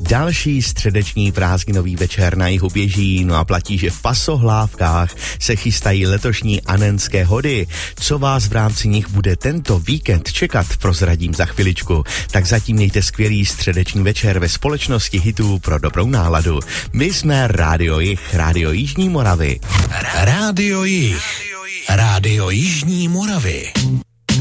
Další středeční prázdninový večer na jihu běží, no a platí, že v Pasohlávkách se chystají letošní Annenské hody. Co vás v rámci nich bude tento víkend čekat, prozradím za chviličku. Tak zatím mějte skvělý středeční večer ve společnosti hitů pro dobrou náladu. My jsme Rádio Jih, Rádio Jižní Moravy. Rádio Jih, Rádio Jižní Moravy.